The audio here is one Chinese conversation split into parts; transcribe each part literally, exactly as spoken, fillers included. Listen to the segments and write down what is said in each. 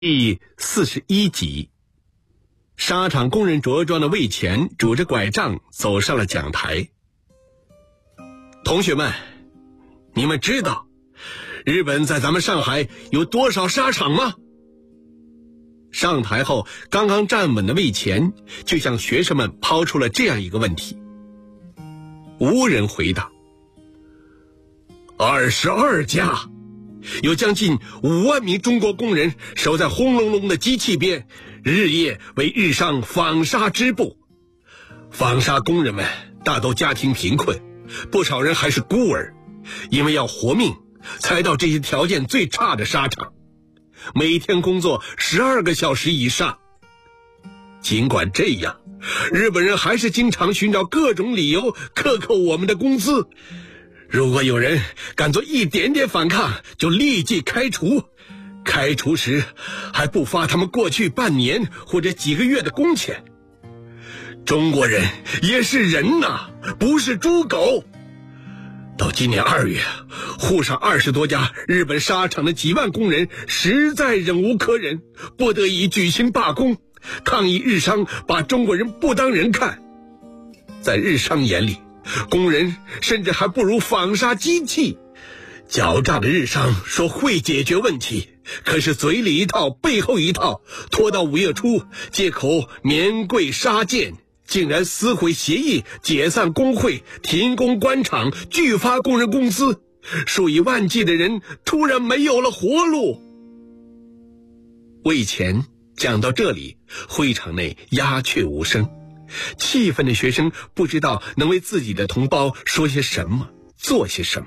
第四十一集，沙场工人着装的魏乾拄着拐杖走上了讲台。同学们，你们知道日本在咱们上海有多少沙场吗？上台后刚刚站稳的魏乾就向学生们抛出了这样一个问题。无人回答。二十二家，有将近五万名中国工人守在轰隆隆的机器边，日夜为日商纺纱织布。纺纱工人们大都家庭贫困，不少人还是孤儿，因为要活命才到这些条件最差的纱厂，每天工作十二个小时以上。尽管这样，日本人还是经常寻找各种理由克扣我们的工资。如果有人敢做一点点反抗，就立即开除。开除时还不发他们过去半年或者几个月的工钱。中国人也是人呐，不是猪狗。到今年二月，沪上二十多家日本纱厂的几万工人实在忍无可忍，不得已举行罢工，抗议日商把中国人不当人看。在日商眼里，工人甚至还不如纺纱机器。狡诈的日商说会解决问题，可是嘴里一套背后一套，拖到五月初，借口棉贵纱贱，竟然撕毁协议，解散工会，停工关厂，拒发工人工资，数以万计的人突然没有了活路。魏乾讲到这里，会场内鸦雀无声，气愤的学生不知道能为自己的同胞说些什么，做些什么。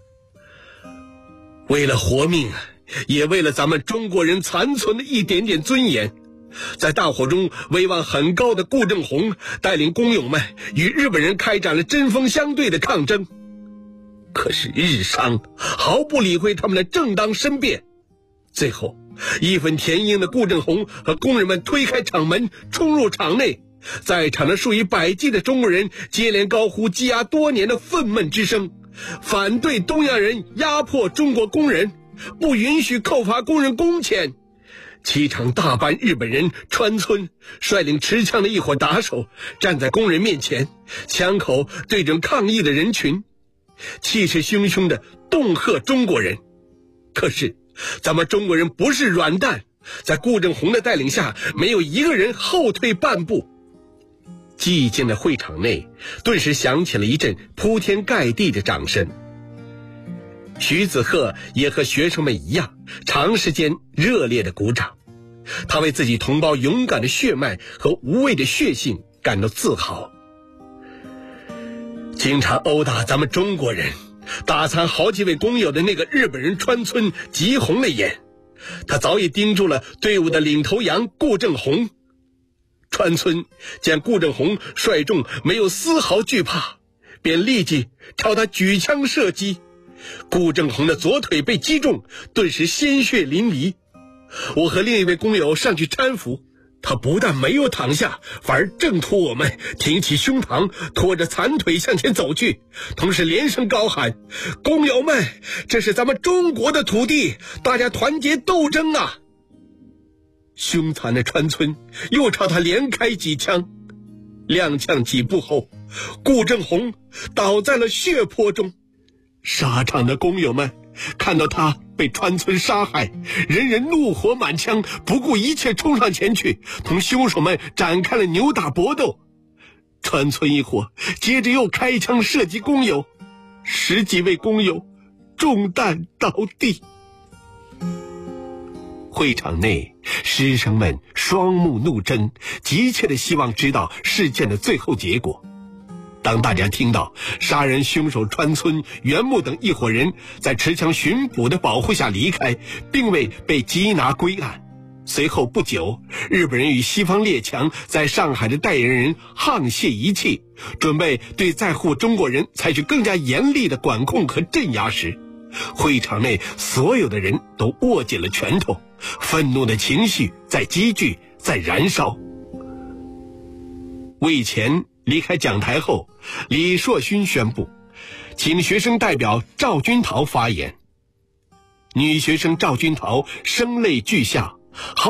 为了活命，也为了咱们中国人残存的一点点尊严，在大火中威望很高的顾正宏带领工友们与日本人开展了针锋相对的抗争。可是日商毫不理会他们的正当申辩，最后义愤填膺的顾正宏和工人们推开厂门，冲入厂内，在场的数以百计的中国人接连高呼积压多年的愤懑之声，反对东洋人压迫中国工人，不允许扣罚工人工钱。七场大班日本人川村率领持枪的一伙打手站在工人面前，枪口对准抗议的人群，气势汹汹地恫吓中国人。可是咱们中国人不是软蛋，在顾正宏的带领下，没有一个人后退半步。寂静的会场内顿时响起了一阵铺天盖地的掌声。徐子鹤也和学生们一样，长时间热烈的鼓掌。他为自己同胞勇敢的血脉和无畏的血性感到自豪。经常殴打咱们中国人，打残好几位工友的那个日本人川村急红了眼，他早已盯住了队伍的领头羊顾正宏。川村见顾正宏率众没有丝毫惧怕，便立即朝他举枪射击。顾正宏的左腿被击中，顿时鲜血淋漓。我和另一位工友上去搀扶，他不但没有躺下，反而挣脱我们，挺起胸膛，拖着残腿向前走去，同时连声高喊：工友们，这是咱们中国的土地，大家团结斗争啊！凶残的川村又朝他连开几枪，踉跄几步后，顾正宏倒在了血泊中。沙场的工友们看到他被川村杀害，人人怒火满腔，不顾一切冲上前去，同凶手们展开了扭打搏斗。川村一伙接着又开枪射击工友，十几位工友中弹倒地。会场内师生们双目怒睁，急切地希望知道事件的最后结果。当大家听到杀人凶手川村、原木等一伙人在持枪巡捕的保护下离开，并未被缉拿归案，随后不久，日本人与西方列强在上海的代言人沆瀣一气，准备对在沪中国人采取更加严厉的管控和镇压时，会场内所有的人都握紧了拳头，愤怒的情绪在积聚，在燃烧。魏乾离开讲台后，李硕勋宣布请学生代表赵君桃发言。女学生赵君桃声泪俱下， 好。